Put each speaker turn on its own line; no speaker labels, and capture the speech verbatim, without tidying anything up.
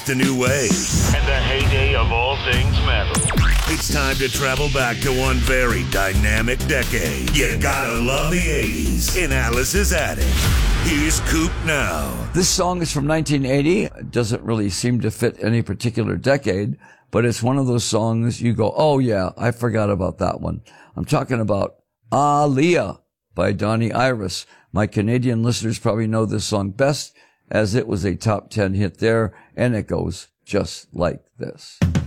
The new way.
And the heyday of all things metal.
It's time to travel back to one very dynamic decade. You gotta love the eighties in Alice's Attic. Here's Coop now.
This song is from nineteen eighty. It doesn't really seem to fit any particular decade, but it's one of those songs you go, oh yeah, I forgot about that one. I'm talking about Aaliyah by Donnie Iris. My Canadian listeners probably know this song best, as it was a top ten hit there, and it goes just like this.